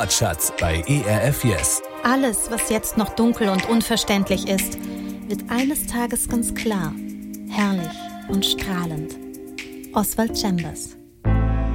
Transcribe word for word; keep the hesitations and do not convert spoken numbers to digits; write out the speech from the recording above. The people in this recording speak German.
Schatz bei E R F Yes. Alles, was jetzt noch dunkel und unverständlich ist, wird eines Tages ganz klar, herrlich und strahlend. Oswald Chambers.